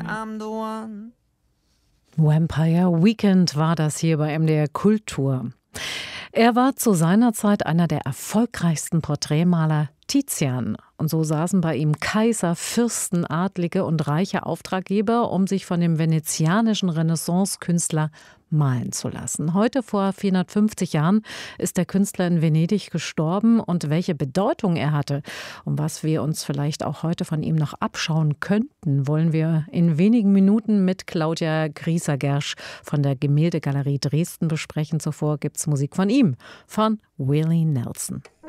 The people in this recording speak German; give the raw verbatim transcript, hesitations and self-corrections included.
I'm the one. Vampire Weekend war das hier bei M D R Kultur. Er war zu seiner Zeit einer der erfolgreichsten Porträtmaler, Tizian. Und so saßen bei ihm Kaiser, Fürsten, Adlige und reiche Auftraggeber, um sich von dem venezianischen Renaissance-Künstler malen zu lassen. Heute, vor vierhundertfünfzig Jahren, ist der Künstler in Venedig gestorben. Und welche Bedeutung er hatte und was wir uns vielleicht auch heute von ihm noch abschauen könnten, wollen wir in wenigen Minuten mit Claudia Grieser-Gersch von der Gemäldegalerie Dresden besprechen. Zuvor gibt's Musik von ihm, von Willie Nelson.